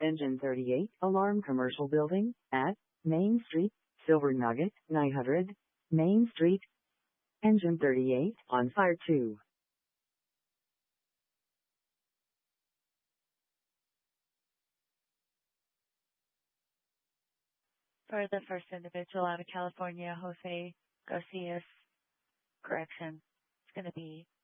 Engine 38, Alarm Commercial Building, at Main Street, Silver Nugget, 900, Main Street. Engine 38, on fire 2. For the first individual out of California, Jose Garcia's correction, it's going to be